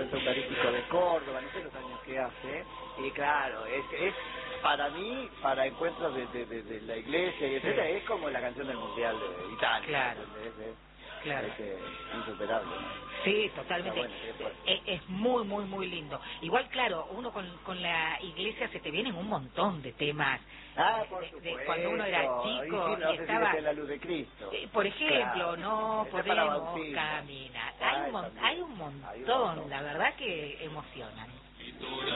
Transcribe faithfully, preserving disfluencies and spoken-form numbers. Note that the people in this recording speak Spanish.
Centro Eucarístico de Córdoba, no sé los años que hace, y claro, es, es para mí, para encuentros de, de, de, de la iglesia y etcétera, sí. Es como la canción del Mundial de Italia. Claro. Es, es, Claro. es, es insuperable. Sí, totalmente. Bueno, es, es muy, muy, muy lindo. Igual, claro, uno con, con la iglesia se te vienen un montón de temas. Ah, por de, supuesto. De cuando uno era chico y, no y estaba... la luz de Cristo. Eh, por ejemplo, claro. no Ese podemos caminar. Hay un, mon hay un montón, hay un montón, la verdad que emocionan.